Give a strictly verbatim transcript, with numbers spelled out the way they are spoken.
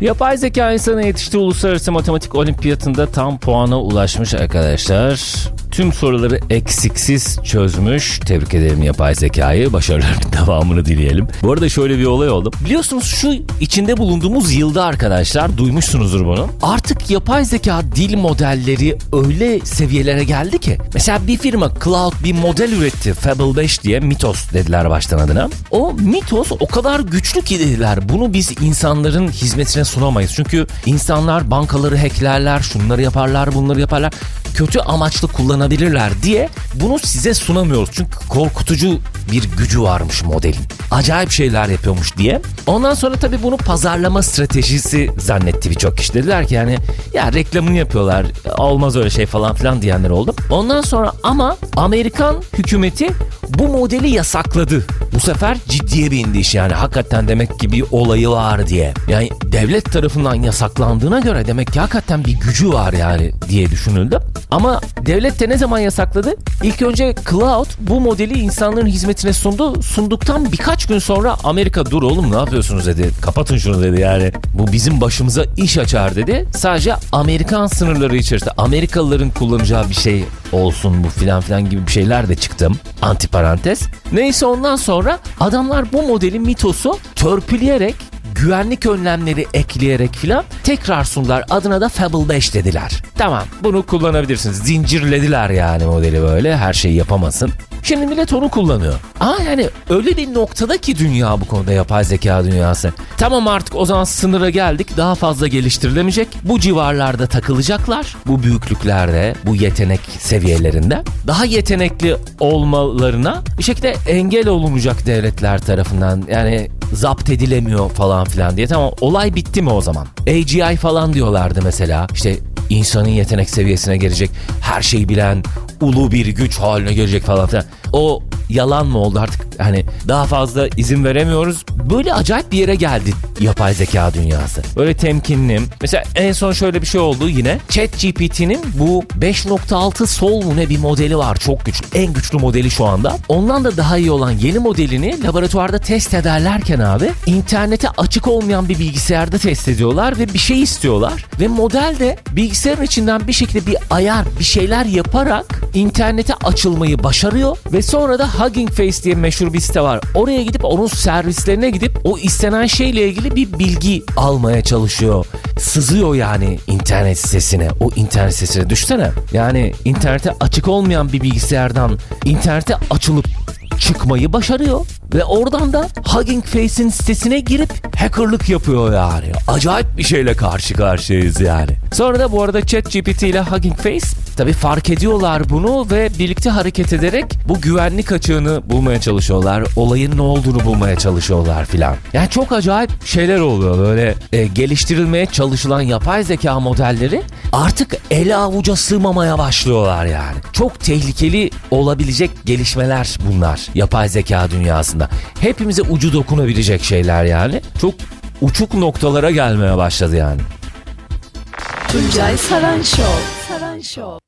Yapay zeka insanı yetiştiği uluslararası matematik olimpiyatında tam puana ulaşmış arkadaşlar. Tüm soruları eksiksiz çözmüş. Tebrik ederim yapay zekayı. Başarıların devamını dileyelim. Bu arada şöyle bir olay oldu. Biliyorsunuz şu içinde bulunduğumuz yılda arkadaşlar, duymuşsunuzdur bunu. Artık yapay zeka dil modelleri öyle seviyelere geldi ki. Mesela bir firma Cloud bir model üretti. Fable beş diye, Mythos dediler baştan adına. O Mythos o kadar güçlü ki dediler. Bunu biz insanların hizmetine sunamayız. Çünkü insanlar bankaları hacklerler, şunları yaparlar, bunları yaparlar. Kötü amaçlı kullanabilirler diye bunu size sunamıyoruz. Çünkü korkutucu bir gücü varmış modelin. Acayip şeyler yapıyormuş diye. Ondan sonra tabii bunu pazarlama stratejisi zannetti birçok kişi. Dediler ki yani ya reklamını yapıyorlar, olmaz öyle şey falan filan diyenler oldu. Ondan sonra ama Amerikan hükümeti bu modeli yasakladı. Bu sefer ciddiye bindi iş, yani hakikaten demek ki bir olayı var diye. Yani devlet tarafından yasaklandığına göre demek ki hakikaten bir gücü var yani diye düşünüldü. Ama devlet de ne zaman yasakladı? İlk önce Cloud bu modeli insanların hizmetine sundu. Sunduktan birkaç gün sonra Amerika dur oğlum ne yapıyorsunuz dedi. Kapatın şunu dedi yani. Bu bizim başımıza iş açar dedi. Sadece Amerikan sınırları içerisinde Amerikalıların kullanacağı bir şey olsun bu filan filan gibi bir şeyler de çıktı. Antiparantez. Neyse ondan sonra adamlar bu modeli Mythos'u törpüleyerek, güvenlik önlemleri ekleyerek filan tekrar sundular. Adına da Fable beş dediler. Tamam, bunu kullanabilirsiniz. Zincirlediler yani modeli böyle. Her şeyi yapamasın. Şimdi millet onu kullanıyor. Ama yani öyle bir noktada ki dünya bu konuda, yapay zeka dünyası. Tamam, artık o zaman sınıra geldik. Daha fazla geliştirilemeyecek. Bu civarlarda takılacaklar. Bu büyüklüklerde, bu yetenek seviyelerinde. Daha yetenekli olmalarına bir şekilde engel olunacak devletler tarafından. Yani zapt edilemiyor falan filan diye. Tamam, olay bitti mi o zaman? A G I falan diyorlardı mesela. İşte insanın yetenek seviyesine gelecek, her şeyi bilen ulu bir güç haline gelecek falan filan. O yalan mı oldu artık, hani daha fazla izin veremiyoruz. Böyle acayip bir yere geldi yapay zeka dünyası. Böyle temkinli. Mesela en son şöyle bir şey oldu yine. ChatGPT'nin bu beş nokta altı Sol mu ne bir modeli var, çok güçlü. En güçlü modeli şu anda. Ondan da daha iyi olan yeni modelini laboratuvarda test ederlerken abi internete açık olmayan bir bilgisayarda test ediyorlar ve bir şey istiyorlar. Ve model de bilgisayarın içinden bir şekilde bir ayar, bir şeyler yaparak internete açılmayı başarıyor ve sonra da Hugging Face diye meşhur bir site var. Oraya gidip onun servislerine gidip o istenen şeyle ilgili bir bilgi almaya çalışıyor. Sızıyor yani internet sitesine. O internet sitesine düşsene. Yani internete açık olmayan bir bilgisayardan internete açılıp çıkmayı başarıyor. Ve oradan da Hugging Face'in sitesine girip hackerlık yapıyor yani. Acayip bir şeyle karşı karşıyayız yani. Sonra da bu arada ChatGPT ile Hugging Face tabii fark ediyorlar bunu ve birlikte hareket ederek bu güvenlik açığını bulmaya çalışıyorlar. Olayın ne olduğunu bulmaya çalışıyorlar filan. Yani çok acayip şeyler oluyor. Böyle e, geliştirilmeye çalışılan yapay zeka modelleri artık ele avuca sığmamaya başlıyorlar yani. Çok tehlikeli olabilecek gelişmeler bunlar yapay zeka dünyasında. Hepimize ucu dokunabilecek şeyler yani. Çok uçuk noktalara gelmeye başladı yani. Tuncay Saran Show. Saran Show.